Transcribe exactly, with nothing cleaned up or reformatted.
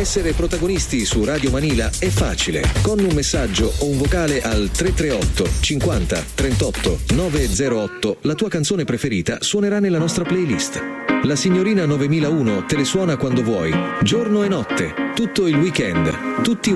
Essere protagonisti su Radio Manila è facile. Con un messaggio o un vocale al tre tre otto cinquanta trentotto novecentotto la tua canzone preferita suonerà nella nostra playlist. La signorina novemilauno te le suona quando vuoi, giorno e notte, tutto il weekend, tutti